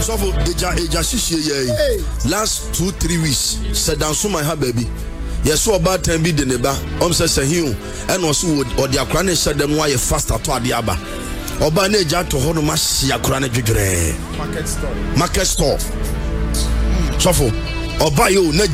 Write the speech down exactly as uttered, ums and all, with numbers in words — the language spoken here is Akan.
So for eja eja shishi ye. Last two three weeks, said down so my ha baby. Yes, so about ten be the neighbor. Um says a hill and also or the Ukraine said them why fast at Adiaba. Oba neja to hold mass Ukraine judre. Market store. Market store. So for Oba you